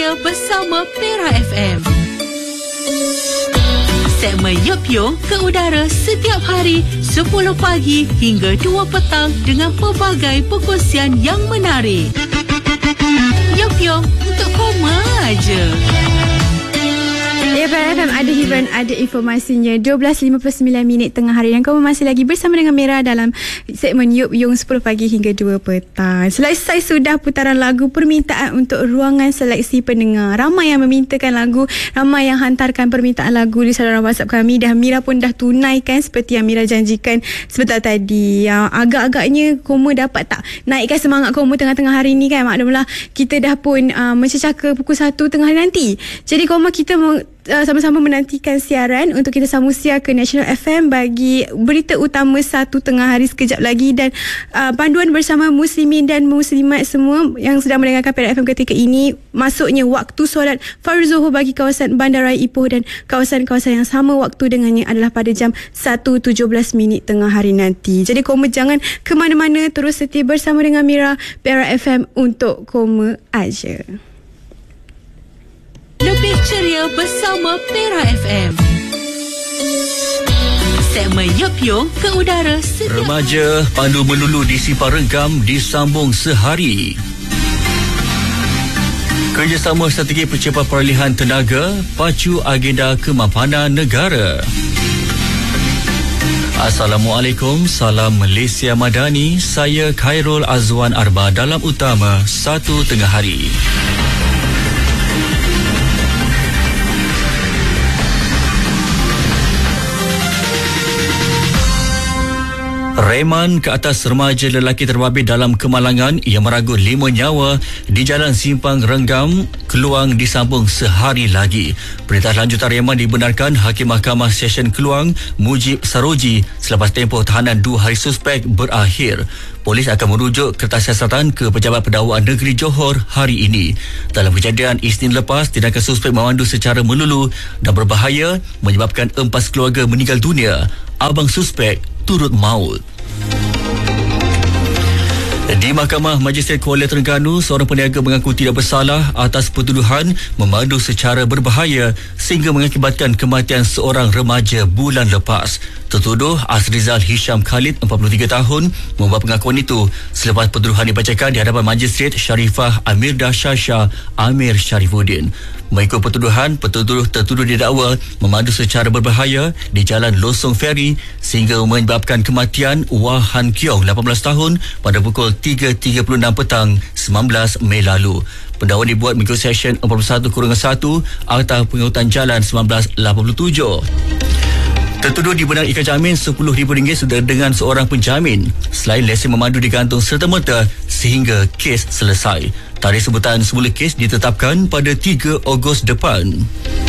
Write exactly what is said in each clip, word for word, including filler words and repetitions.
Ceria bersama Pera F M. Segmen Yup Yung ke udara setiap hari sepuluh pagi hingga dua petang dengan pelbagai perkongsian yang menarik. Yup Yung untuk koma aja. Ya, Pera F M ada hiburan, ada informasinya. dua belas lima puluh sembilan minit tengah hari dan kamu masih lagi bersama dengan Mira dalam segmen Yup Yung sepuluh pagi hingga dua petang. Selesai sudah putaran lagu permintaan untuk ruangan seleksi pendengar. Ramai yang memintakan lagu, ramai yang hantarkan permintaan lagu di saluran WhatsApp kami dan Mira pun dah tunaikan seperti yang Mira janjikan sebentar tadi. Yang agak-agaknya koma dapat tak naikkan semangat koma tengah-tengah hari ni kan. Maklumlah kita dah pun uh, mencecaka pukul satu tengah hari nanti. Jadi koma kita mau Uh, sama-sama menantikan siaran untuk kita sambung siar ke National F M bagi berita utama satu tengah hari sekejap lagi dan uh, panduan bersama muslimin dan muslimat semua yang sedang mendengarkan Pera F M ketika ini. Masuknya waktu solat Fardu Zuhur bagi kawasan Bandaraya Ipoh dan kawasan-kawasan yang sama waktu dengannya adalah pada jam satu tujuh belas minit tengah hari nanti. Jadi koma jangan ke mana-mana, terus setia bersama dengan Mira Pera F M untuk koma aja. Lebih ceria bersama Pera F M. Segmen Yup Yung ke udara setiap... Remaja pandu melulu di Sipar Renggam disambung sehari. Kerjasama strategi percepatan peralihan tenaga pacu agenda kemapanan negara. Assalamualaikum, salam Malaysia Madani. Saya Khairul Azwan Arba dalam utama satu tengah hari. Reman ke atas remaja lelaki terbabit dalam kemalangan yang meragut lima nyawa di Jalan Simpang Renggam, Keluang disambung sehari lagi. Perintah lanjutan reman dibenarkan Hakim Mahkamah Session Keluang, Mujib Saroji, selepas tempoh tahanan dua hari suspek berakhir. Polis akan merujuk kertas siasatan ke Pejabat Pendakwaan Negeri Johor hari ini. Dalam kejadian Isnin lepas, tindakan suspek memandu secara melulu dan berbahaya menyebabkan empat keluarga meninggal dunia. Abang suspek turut maut. Di Mahkamah Magistrate Kuala Terengganu, seorang peniaga mengaku tidak bersalah atas pertuduhan memandu secara berbahaya sehingga mengakibatkan kematian seorang remaja bulan lepas. Tertuduh Azrizal Hisham Khalid, empat puluh tiga tahun, membuat pengakuan itu selepas pertuduhan dibacakan di hadapan Magistrate Sharifah Amirdah Shasha Amir Sharifuddin. Mengikut pertuduhan, petuduh tertuduh didakwa memandu secara berbahaya di Jalan Losong Ferry sehingga menyebabkan kematian Wah Han Kiong, lapan belas tahun, pada pukul tiga tiga puluh enam petang sembilan belas Mei lalu. Pendakwaan dibuat mengikut Seksyen empat puluh satu satu Akta Pengangkutan Jalan seribu sembilan ratus lapan puluh tujuh. Tertuduh dibenarkan ikan jamin sepuluh ribu ringgit sudah dengan seorang penjamin selain lesen memandu digantung serta-merta sehingga kes selesai. Tarikh sebutan semula kes ditetapkan pada tiga Ogos depan.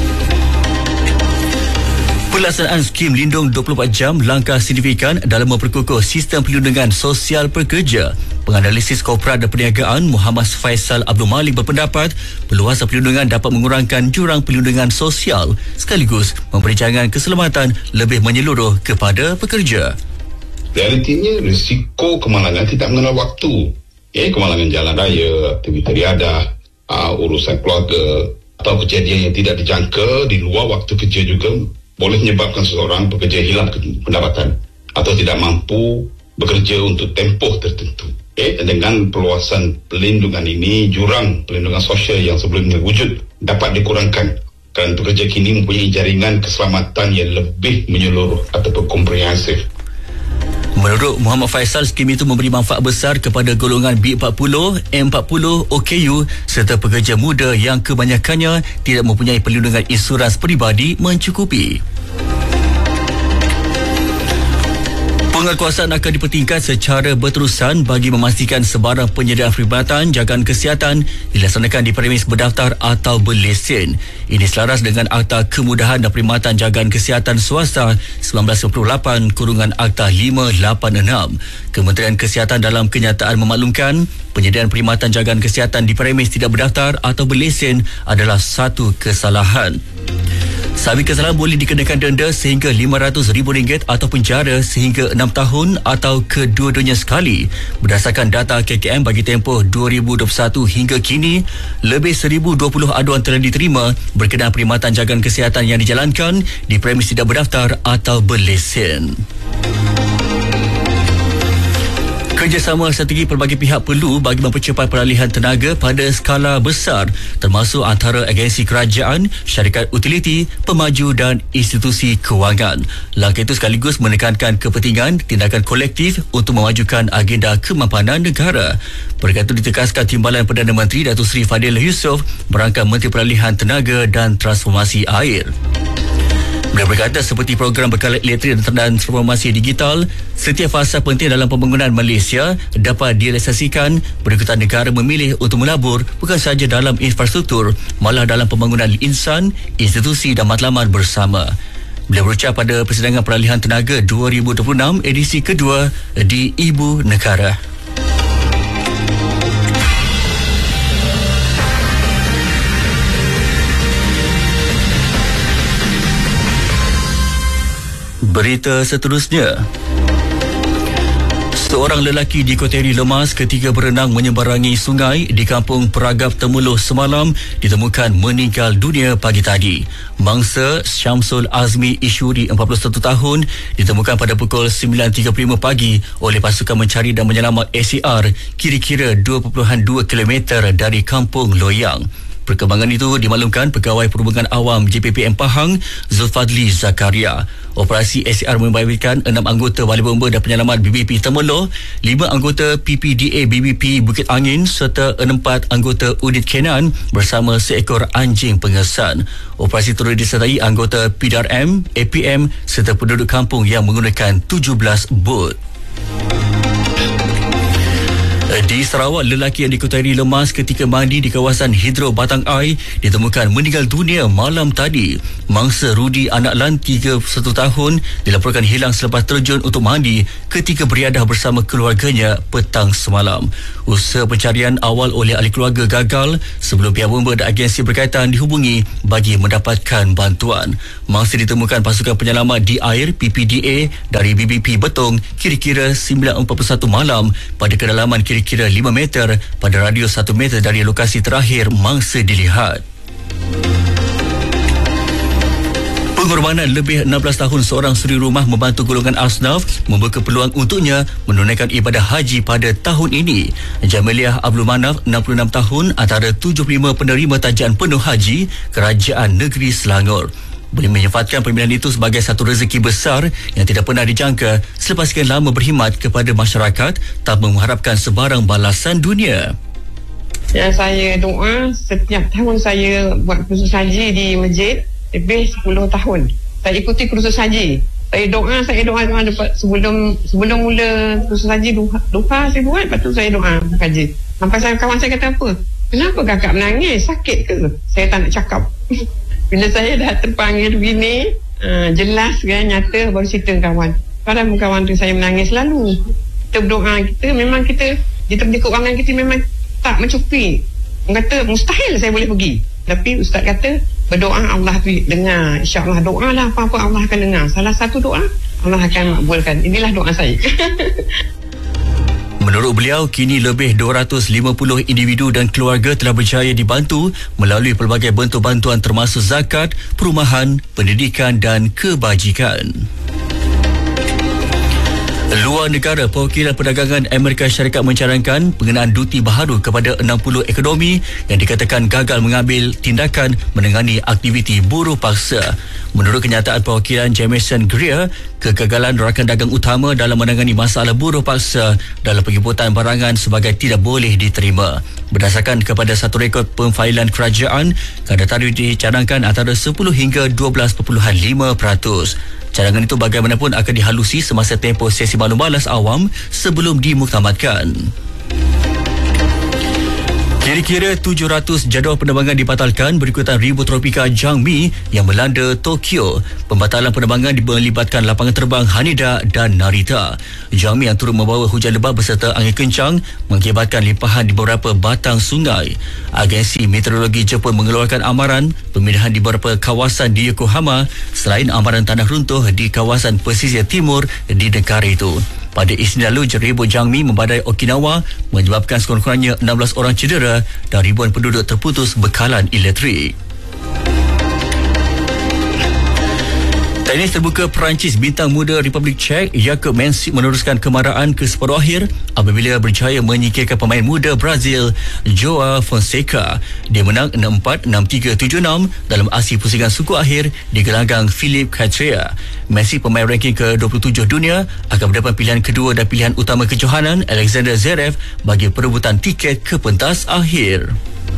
Pelaksanaan skim lindung dua puluh empat jam langkah signifikan dalam memperkukuh sistem perlindungan sosial pekerja. Penganalisis Korporat dan Perniagaan Muhammad Faisal Abdul Malik berpendapat perluasan perlindungan dapat mengurangkan jurang perlindungan sosial sekaligus memberi jaminan keselamatan lebih menyeluruh kepada pekerja. Realitinya risiko kemalangan tidak mengenal waktu. Ya, kemalangan jalan raya, aktiviti riadah, uh, urusan keluarga atau kejadian yang tidak dijangka di luar waktu kerja juga boleh menyebabkan seseorang bekerja hilang pendapatan atau tidak mampu bekerja untuk tempoh tertentu. Eh, dengan perluasan perlindungan ini, jurang perlindungan sosial yang sebelumnya wujud dapat dikurangkan kerana pekerja kini mempunyai jaringan keselamatan yang lebih menyeluruh ataupun komprehensif. Menurut Muhammad Faisal, skim itu memberi manfaat besar kepada golongan B empat puluh, M empat puluh, O K U serta pekerja muda yang kebanyakannya tidak mempunyai perlindungan insurans peribadi mencukupi. Penguatkuasaan akan dipertingkat secara berterusan bagi memastikan sebarang penyediaan perkhidmatan jagaan kesihatan dilaksanakan di premis berdaftar atau berlesen. Ini selaras dengan Akta Kemudahan dan Perkhidmatan Jagaan Kesihatan Swasta seribu sembilan ratus sembilan puluh lapan kurungan Akta lima lapan enam. Kementerian Kesihatan dalam kenyataan memaklumkan penyediaan perkhidmatan jagaan kesihatan di premis tidak berdaftar atau berlesen adalah satu kesalahan. Sahabat kesalahan boleh dikenakan denda sehingga lima ratus ribu ringgit atau penjara sehingga enam tahun atau kedua-duanya sekali. Berdasarkan data K K M bagi tempoh dua ribu dua puluh satu hingga kini, lebih seribu dua puluh aduan telah diterima berkenaan perkhidmatan jagaan kesihatan yang dijalankan di premis tidak berdaftar atau berlesen. Kerjasama strategi pelbagai pihak perlu bagi mempercepat peralihan tenaga pada skala besar, termasuk antara agensi kerajaan, syarikat utiliti, pemaju dan institusi kewangan. Langkah itu sekaligus menekankan kepentingan tindakan kolektif untuk memajukan agenda kemapanan negara. Perkara itu ditegaskan Timbalan Perdana Menteri Datuk Seri Fadil Yusof berangkat Menteri Peralihan Tenaga dan Transformasi Air. Beliau berkata seperti program bekalan elektrik dan transformasi digital, setiap fasa penting dalam pembangunan Malaysia dapat direalisasikan berikutan negara memilih untuk melabur bukan sahaja dalam infrastruktur, malah dalam pembangunan insan, institusi dan matlamat bersama. Beliau berucap pada Persidangan Peralihan Tenaga dua ribu dua puluh enam edisi kedua di Ibu Negara. Berita seterusnya. Seorang lelaki dikoteri lemas ketika berenang menyeberangi sungai di kampung Peragap Temeloh semalam ditemukan meninggal dunia pagi tadi. Mangsa Syamsul Azmi Ishuri empat puluh satu tahun ditemukan pada pukul sembilan tiga puluh lima pagi oleh pasukan mencari dan menyelamat A C R kira-kira dua perpuluhan dua kilometer dari kampung Loyang. Perkembangan itu dimaklumkan Pegawai Perhubungan Awam J P P M Pahang Zulfadli Zakaria. Operasi A C R membabitkan enam anggota Balai Bomba dan Penyelamat B B P Temeloh, lima anggota P P D A B B P Bukit Angin serta empat anggota unit Kenan bersama seekor anjing pengesan. Operasi turut disertai anggota P D R M, A P M serta penduduk kampung yang menggunakan tujuh belas bot. Di Sarawak, lelaki yang diketahui lemas ketika mandi di kawasan Hidro Batang Ai ditemukan meninggal dunia malam tadi. Mangsa Rudi Anak Lan tiga puluh satu tahun dilaporkan hilang selepas terjun untuk mandi ketika beriadah bersama keluarganya petang semalam. Usaha pencarian awal oleh ahli keluarga gagal sebelum pihak bomba dan agensi berkaitan dihubungi bagi mendapatkan bantuan. Mangsa ditemukan pasukan penyelamat di air P P D A dari B B P Betong kira-kira sembilan empat puluh satu malam pada kedalaman kira kira lima meter pada radius satu meter dari lokasi terakhir mangsa dilihat. Pengorbanan lebih enam belas tahun seorang suri rumah membantu golongan asnaf membuka peluang untuknya menunaikan ibadah haji pada tahun ini. Jamiliah Abdul Manaf, enam puluh enam tahun, antara tujuh puluh lima penerima tajian penuh haji Kerajaan Negeri Selangor. Boleh menyifatkan pemilihan itu sebagai satu rezeki besar yang tidak pernah dijangka selepas sekian lama berkhidmat kepada masyarakat tanpa mengharapkan sebarang balasan dunia. Yang saya doa setiap tahun saya buat kursus haji di masjid lebih sepuluh tahun. Saya ikuti kursus haji. Saya doa, saya doa, doa sebelum sebelum mula kursus haji duha, duha saya buat, lepas tu saya doa haji. Sampai saya, kawan saya kata apa? Kenapa kakak menangis? Sakit ke? Saya tak nak cakap. Bila saya dah terpanggil begini, uh, jelas kan, nyata, baru cerita kawan. Padahal kawan tu saya menangis selalu. Kita berdoa, kita memang kita, di tempat keuangan kita memang tak mencukupi. Orang kata, mustahil saya boleh pergi. Tapi Ustaz kata, berdoa Allah tu dengar. InsyaAllah doa lah apa-apa Allah akan dengar. Salah satu doa, Allah akan makbulkan. Inilah doa saya. Menurut beliau, kini lebih dua ratus lima puluh individu dan keluarga telah berjaya dibantu melalui pelbagai bentuk bantuan termasuk zakat, perumahan, pendidikan dan kebajikan. Luar negara, Perwakilan Perdagangan Amerika Syarikat mencarankan pengenaan duti baharu kepada enam puluh ekonomi yang dikatakan gagal mengambil tindakan menangani aktiviti buruh paksa. Menurut kenyataan perwakilan Jameson Greer, kegagalan rakan dagang utama dalam menangani masalah buruh paksa dalam penjemputan barangan sebagai tidak boleh diterima. Berdasarkan kepada satu rekod pemfailan kerajaan, kadar tarif dicadangkan antara sepuluh hingga dua belas perpuluhan lima peratus. Cadangan itu bagaimanapun akan dihalusi semasa tempoh sesi maklum balas awam sebelum dimuktamadkan. Kira-kira tujuh ratus jadual penerbangan dibatalkan berikutan ribu tropika Jangmi yang melanda Tokyo. Pembatalan penerbangan melibatkan lapangan terbang Haneda dan Narita. Jangmi yang turut membawa hujan lebat beserta angin kencang mengakibatkan limpahan di beberapa batang sungai. Agensi Meteorologi Jepun mengeluarkan amaran pemindahan di beberapa kawasan di Yokohama selain amaran tanah runtuh di kawasan pesisir timur di negara itu. Pada Isnin lalu, jeribut Jangmi membadai Okinawa menyebabkan sekurang-kurangnya enam belas orang cedera dan ribuan penduduk terputus bekalan elektrik. Tenis terbuka Perancis bintang muda Republik Czech Jakub Mensik meneruskan kemarahan ke separuh akhir apabila berjaya menyingkirkan pemain muda Brazil Joao Fonseca. Dia menang enam empat, enam tiga, tujuh enam dalam aksi pusingan suku akhir di gelanggang Philip Courtois. Mensik, pemain ranking ke dua puluh tujuh dunia, akan mendapat pilihan kedua dan pilihan utama kejohanan Alexander Zverev bagi perebutan tiket ke pentas akhir.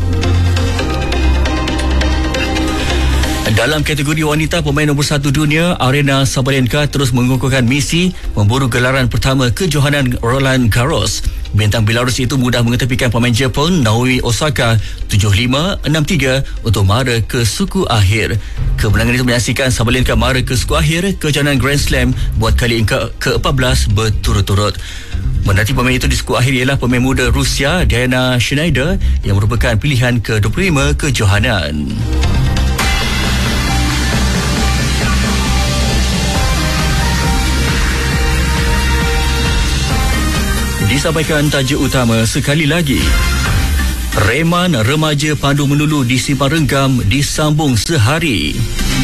Dalam kategori wanita, pemain nombor satu dunia Aryna Sabalenka terus mengukuhkan misi memburu gelaran pertama kejohanan Roland Garros. Bintang Belarus itu mudah mengetepikan pemain Jepun Naomi Osaka tujuh lima, enam tiga untuk mara ke suku akhir. Kemenangan itu menyaksikan Sabalenka mara ke suku akhir kejohanan Grand Slam buat kali ke- ke-empat belas berturut-turut. Menanti pemain itu di suku akhir ialah pemain muda Rusia Diana Schneider yang merupakan pilihan ke dua puluh lima kejohanan. Disampaikan tajuk utama sekali lagi. Reman remaja Pandu Melulu di Simpang Renggam disambung sehari.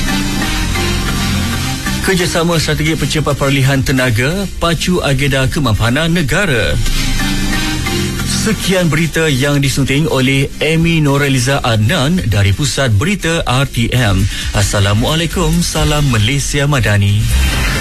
Kerjasama strategi percepat peralihan tenaga pacu agenda kemampanan negara. Sekian berita yang disunting oleh Amy Noreliza Adnan dari Pusat Berita R T M. Assalamualaikum, salam Malaysia Madani.